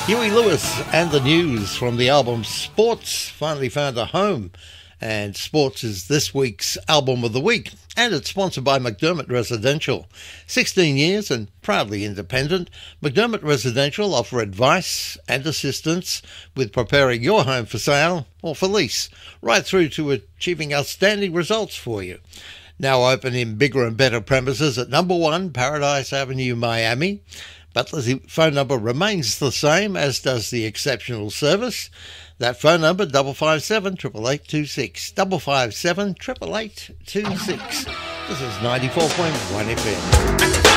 Huey Lewis and the News from the album Sports finally found a home, and Sports is this week's Album of the Week, and it's sponsored by McDermott Residential. 16 years and proudly independent, McDermott Residential offer advice and assistance with preparing your home for sale or for lease, right through to achieving outstanding results for you. Now open in bigger and better premises at number 1 Paradise Avenue, Miami. Butler's phone number remains the same, as does the exceptional service. That phone number, 557 8826, 557 8826. This is 94.1 FM.